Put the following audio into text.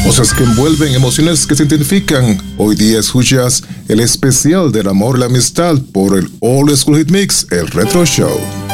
Voces que envuelven, emociones que se identifican. Hoy día escuchas el especial del amor y la amistad por el All School Hit Mix, el Retro Show.